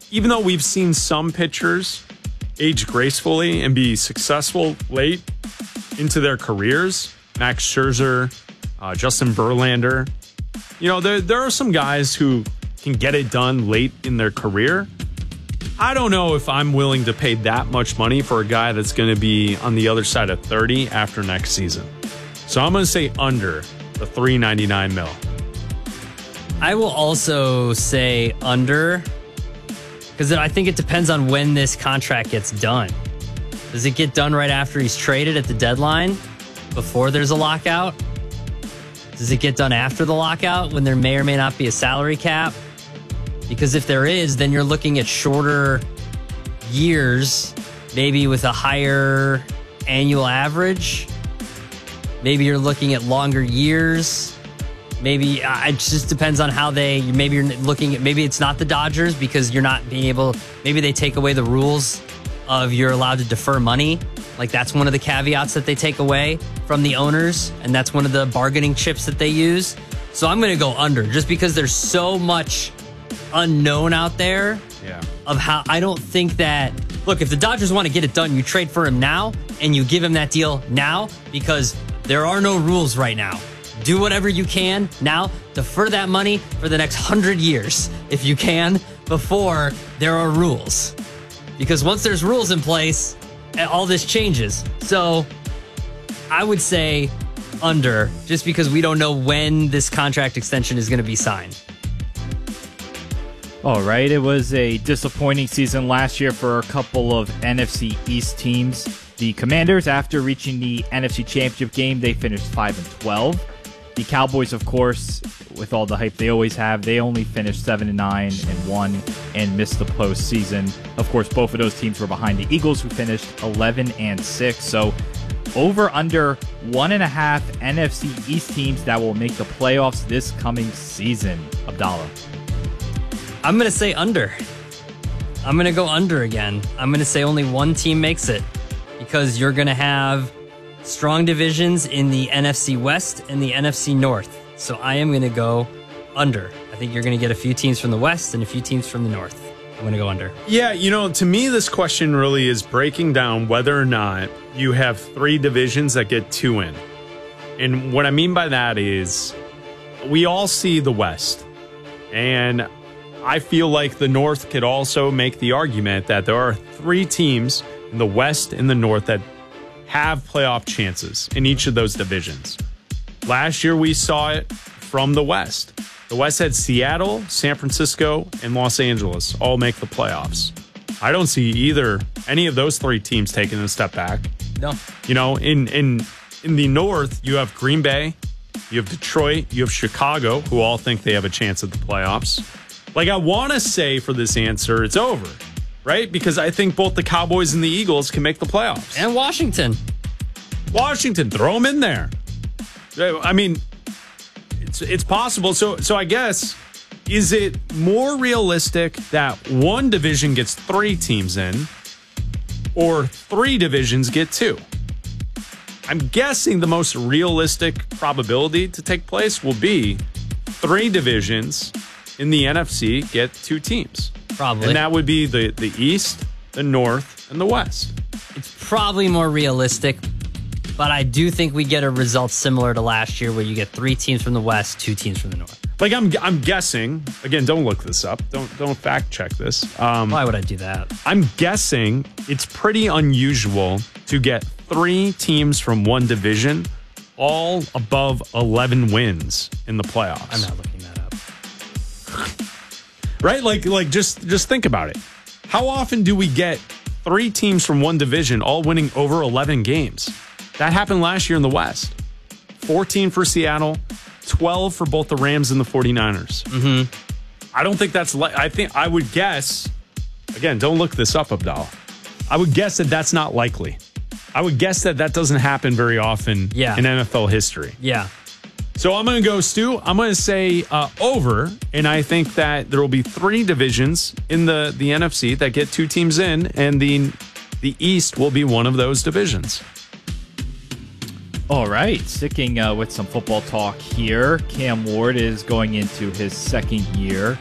even though we've seen some pitchers age gracefully and be successful late into their careers, Max Scherzer, Justin Verlander, there are some guys who can get it done late in their career. I don't know if I'm willing to pay that much money for a guy that's going to be on the other side of 30 after next season. So I'm going to say under the $399 million. I will also say under, because I think it depends on when this contract gets done. Does it get done right after he's traded at the deadline, before there's a lockout? Does it get done after the lockout when there may or may not be a salary cap? Because if there is, then you're looking at shorter years, maybe with a higher annual average. Maybe you're looking at longer years. Maybe it just depends on how maybe you're looking at, maybe it's not the Dodgers because you're not being able, maybe they take away the rules of you're allowed to defer money. Like that's one of the caveats that they take away from the owners. And that's one of the bargaining chips that they use. So I'm going to go under just because there's so much unknown out there of how I don't think that, look, if the Dodgers want to get it done, you trade for him now and you give him that deal now because there are no rules right now. Do whatever you can now, defer that money for the next 100 years if you can before there are rules. Because once there's rules in place, all this changes. So I would say under, just because we don't know when this contract extension is going to be signed. All right, it was a disappointing season last year for a couple of NFC East teams. The Commanders, after reaching the NFC Championship game, they finished 5-12. The Cowboys, of course, with all the hype they always have, they only finished 7-9-1 and missed the postseason. Of course, both of those teams were behind the Eagles, who finished 11-6. So over under 1.5 NFC East teams that will make the playoffs this coming season. Abdallah. I'm going to say under. I'm going to go under again. I'm going to say only one team makes it because you're going to have strong divisions in the NFC West and the NFC North. So I am going to go under. I think you're going to get a few teams from the West and a few teams from the North. I'm going to go under. Yeah, to me, this question really is breaking down whether or not you have 3 divisions that get 2 in. And what I mean by that is we all see the West. And I feel like the North could also make the argument that there are 3 teams in the West and the North that have playoff chances in each of those divisions. Last year, we saw it from the West. The West had Seattle, San Francisco, and Los Angeles all make the playoffs. I don't see any of those 3 teams taking a step back. No. In the North, you have Green Bay, you have Detroit, you have Chicago, who all think they have a chance at the playoffs. Like, I want to say for this answer, it's over, right? Because I think both the Cowboys and the Eagles can make the playoffs. And Washington, throw them in there. I mean, it's possible. So I guess, is it more realistic that one division gets 3 teams in or 3 divisions get 2? I'm guessing the most realistic probability to take place will be 3 divisions in the NFC get 2 teams. Probably. And that would be the East, the North, and the West. It's probably more realistic, but I do think we get a result similar to last year where you get 3 teams from the West, 2 teams from the North. Like, I'm guessing, again, don't look this up. Don't fact check this. Why would I do that? I'm guessing it's pretty unusual to get 3 teams from one division all above 11 wins in the playoffs. I'm not looking that up. Right? Like just think about it. How often do we get 3 teams from one division all winning over 11 games? That happened last year in the West. 14 for Seattle, 12 for both the Rams and the 49ers. Mm-hmm. I don't think that's I would guess, again, don't look this up, Abdallah. I would guess that that's not likely. I would guess that doesn't happen very often in NFL history. Yeah. So I'm going to go, Stu. I'm going to say over, and I think that there will be 3 divisions in the NFC that get 2 teams in, and the East will be one of those divisions. All right, sticking with some football talk here. Cam Ward is going into his 2nd year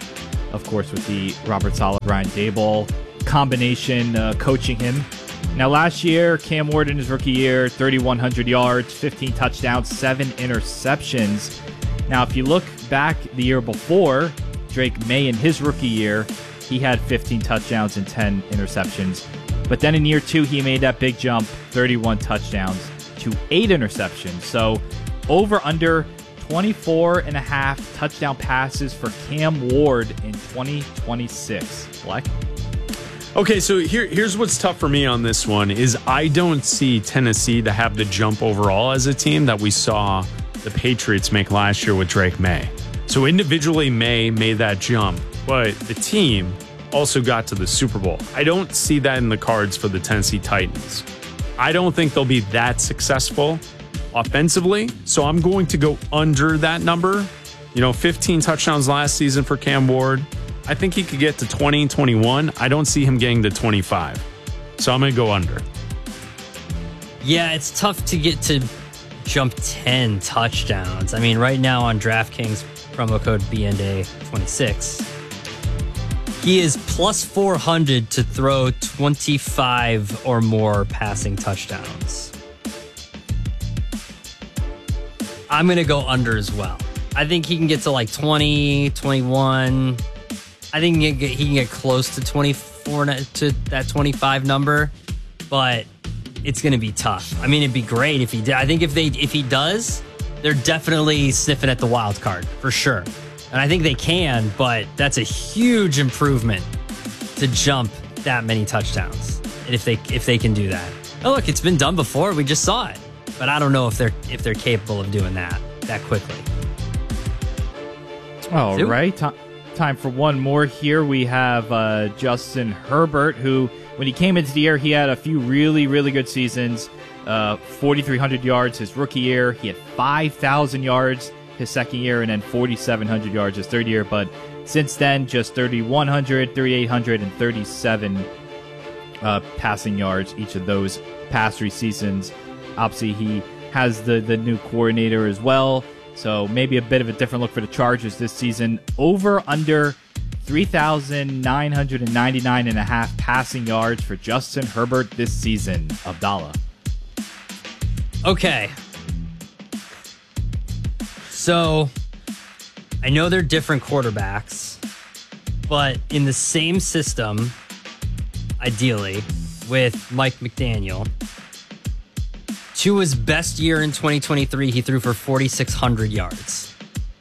of course, with the Robert Saleh, Brian Daboll combination coaching him. Now, last year, Cam Ward in his rookie year, 3,100 yards, 15 touchdowns, 7 interceptions. Now, if you look back the year before, Drake May in his rookie year, he had 15 touchdowns and 10 interceptions. But then in year 2, he made that big jump, 31 touchdowns to 8 interceptions. So over under 24.5 touchdown passes for Cam Ward in 2026. Black? Okay, so here's what's tough for me on this one is I don't see Tennessee to have the jump overall as a team that we saw the Patriots make last year with Drake May. So individually, May made that jump, but the team also got to the Super Bowl. I don't see that in the cards for the Tennessee Titans. I don't think they'll be that successful offensively, so I'm going to go under that number. 15 touchdowns last season for Cam Ward. I think he could get to 20 and 21. I don't see him getting to 25. So I'm going to go under. Yeah, it's tough to get to jump 10 touchdowns. I mean, right now on DraftKings, promo code BNDay26, he is plus 400 to throw 25 or more passing touchdowns. I'm going to go under as well. I think he can get to like 20, 21. I think he can get close to 24 to that 25 number, but it's going to be tough. I mean, it'd be great if he did. I think if he does, they're definitely sniffing at the wild card for sure. And I think they can, but that's a huge improvement to jump that many touchdowns. And if they can do that. Oh, look, it's been done before. We just saw it. But I don't know if they're capable of doing that quickly. All right. Time for one more here. We have Justin Herbert, who, when he came into the year, he had a few really, really good seasons. 4,300 yards his rookie year. He had 5,000 yards his second year, and then 4,700 yards his third year. But since then, just 3,100, 3,800, and 37 passing yards each of those past 3 seasons. Obviously, he has the new coordinator as well. So maybe a bit of a different look for the Chargers this season. Over under 3,999.5 passing yards for Justin Herbert this season. Abdallah. Okay. So I know they're different quarterbacks, but in the same system, ideally, with Mike McDaniel, to his best year in 2023, he threw for 4,600 yards.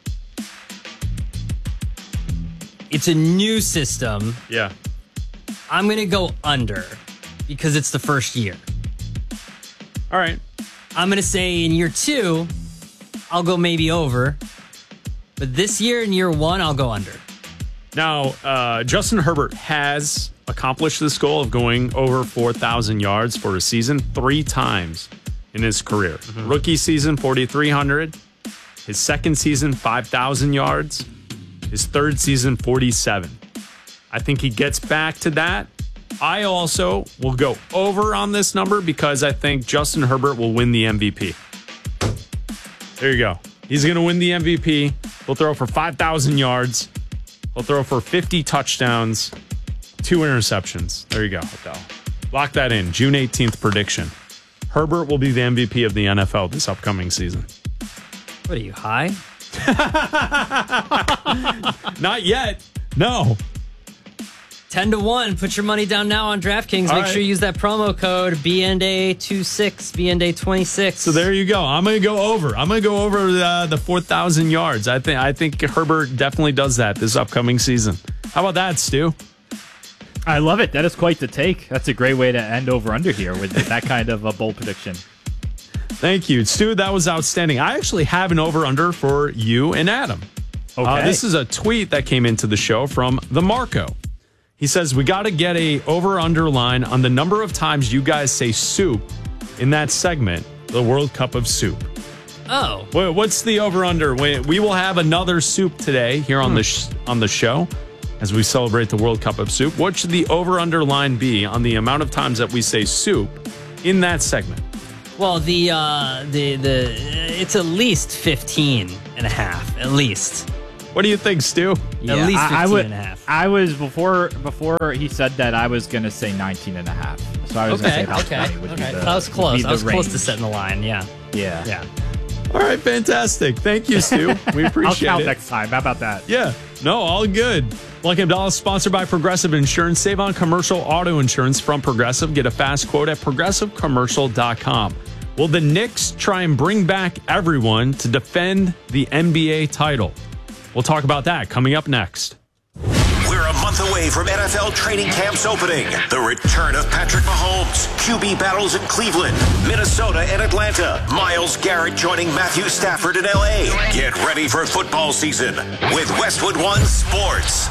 It's a new system. Yeah. I'm going to go under because it's the first year. All right. I'm going to say in year 2, I'll go maybe over. But this year, in year 1, I'll go under. Now, Justin Herbert has accomplished this goal of going over 4,000 yards for a season 3 times in his career. Mm-hmm. Rookie season, 4,300. His second season, 5,000 yards. His third season, 47. I think he gets back to that. I also will go over on this number because I think Justin Herbert will win the MVP. There you go. He's going to win the MVP. He'll throw for 5,000 yards. He'll throw for 50 touchdowns, 2 interceptions. There you go. Lock that in. June 18th prediction. Herbert will be the MVP of the NFL this upcoming season. What are you, high? Not yet. No. 10-1. Put your money down now on DraftKings. Make sure you use that promo code BNDay26, BNDay26. So there you go. I'm going to go over. I'm going to go over the 4,000 yards. I think Herbert definitely does that this upcoming season. How about that, Stu? I love it. That is quite the take. That's a great way to end over under here with that kind of a bold prediction. Thank you, Stu. That was outstanding. I actually have an over under for you and Adam. Okay. This is a tweet that came into the show from the Marco. He says, we got to get a over-under line on the number of times you guys say soup in that segment, the World Cup of Soup. Oh. What's the over-under? We will have another soup today here on the show as we celebrate the World Cup of Soup. What should the over-under line be on the amount of times that we say soup in that segment? Well, it's at least 15 and a half, at least. What do you think, Stu? Yeah, at least 15.5. I was before he said that I was going to say 19.5. So I was going to say about 20 would be the That was close. I was close range. to setting the line. Yeah. Yeah. All right, fantastic. Thank you, Stu. We appreciate I'll count it. next time. How about that? Yeah. No, all good. Lucky Abdallah is sponsored by Progressive Insurance. Save on commercial auto insurance from Progressive. Get a fast quote at progressivecommercial.com. Will the Knicks try and bring back everyone to defend the NBA title? We'll talk about that coming up next. We're a month away from NFL training camps opening. The return of Patrick Mahomes, QB battles in Cleveland, Minnesota, and Atlanta. Myles Garrett joining Matthew Stafford in LA. Get ready for football season with Westwood One Sports.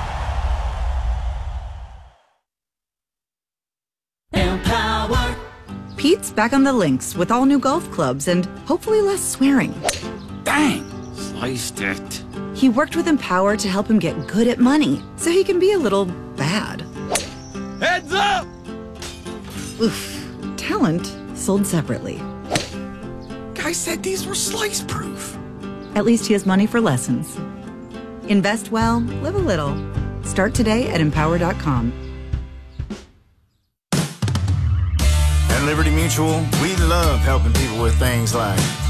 Empower. Pete's back on the links with all new golf clubs and hopefully less swearing. Dang, sliced it. He worked with Empower to help him get good at money so he can be a little bad. Heads up! Oof. Talent sold separately. Guy said these were slice proof. At least he has money for lessons. Invest well, live a little. Start today at empower.com. At Liberty Mutual, we love helping people with things like